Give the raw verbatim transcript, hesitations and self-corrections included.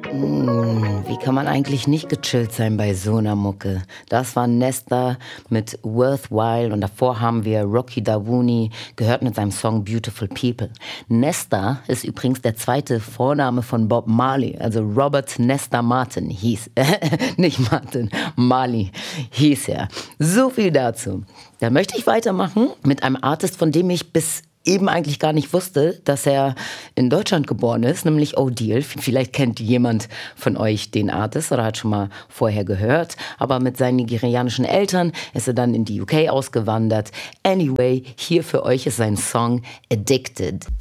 Mm, Wie kann man eigentlich nicht gechillt sein bei so einer Mucke? Das war Nesta mit Worthwhile und davor haben wir Rocky Davouni gehört mit seinem Song Beautiful People. Nesta ist übrigens der zweite Vorname von Bob Marley, also Robert Nesta Martin hieß, nicht Martin, Marley hieß er. So viel dazu. Dann möchte ich weitermachen mit einem Artist, von dem ich bis eben eigentlich gar nicht wusste, dass er in Deutschland geboren ist, nämlich O'Deal. Vielleicht kennt jemand von euch den Artist oder hat schon mal vorher gehört, aber mit seinen nigerianischen Eltern ist er dann in die U K ausgewandert. Anyway, hier für euch ist sein Song Addicted.